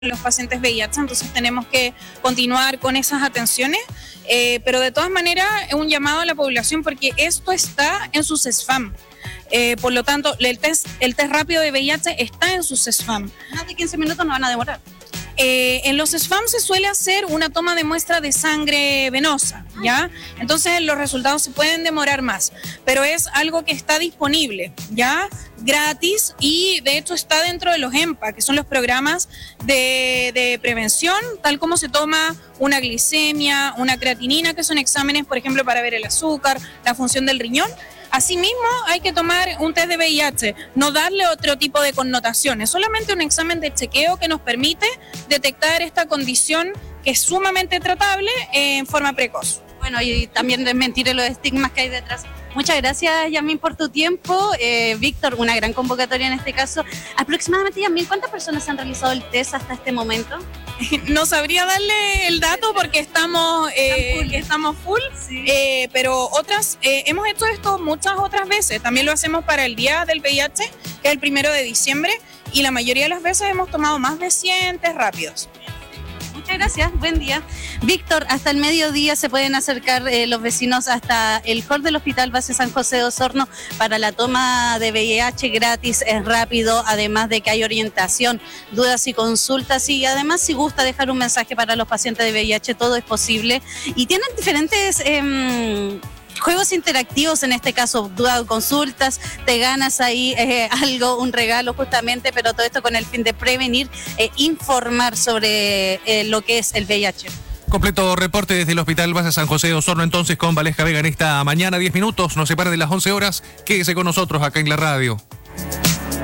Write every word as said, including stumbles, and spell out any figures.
los pacientes V I H, entonces tenemos que continuar con esas atenciones, eh, pero de todas maneras es un llamado a la población porque esto está en sus SFAM. Eh, por lo tanto, el test, el test rápido de V I H está en sus SFAM. Más de quince minutos no van a demorar. Eh, en los SFAM se suele hacer una toma de muestra de sangre venosa, ¿ya? Entonces los resultados se pueden demorar más, pero es algo que está disponible, ¿ya? Gratis, y de hecho está dentro de los E M P A, que son los programas de, de prevención, tal como se toma una glicemia, una creatinina, que son exámenes, por ejemplo, para ver el azúcar, la función del riñón. Asimismo, hay que tomar un test de V I H, no darle otro tipo de connotaciones, solamente un examen de chequeo que nos permite detectar esta condición que es sumamente tratable en forma precoz. Bueno, y también desmentir los estigmas que hay detrás. Muchas gracias, Yasmin, por tu tiempo. Eh, Víctor, una gran convocatoria en este caso. Aproximadamente, Yasmin, ¿cuántas personas han realizado el test hasta este momento? No sabría darle el dato porque estamos, eh, full. estamos full, sí. eh, pero otras, eh, hemos hecho esto muchas otras veces. También lo hacemos para el Día del V I H, que es el primero de diciembre, y la mayoría de las veces hemos tomado más de cien test rápidos. Muchas gracias, buen día. Víctor, hasta el mediodía se pueden acercar eh, los vecinos hasta el hall del Hospital Base San José de Osorno para la toma de V I H gratis, es rápido, además de que hay orientación, dudas y consultas, y además si gusta dejar un mensaje para los pacientes de V I H, todo es posible. Y tienen diferentes Eh, juegos interactivos, en este caso, dudas, consultas, te ganas ahí eh, algo, un regalo justamente, pero todo esto con el fin de prevenir e informar sobre eh, lo que es el V I H. Completo reporte desde el Hospital Base San José de Osorno, entonces, con Valesca Vega en esta mañana, diez minutos, nos separa de las once horas. Quédese con nosotros acá en la radio.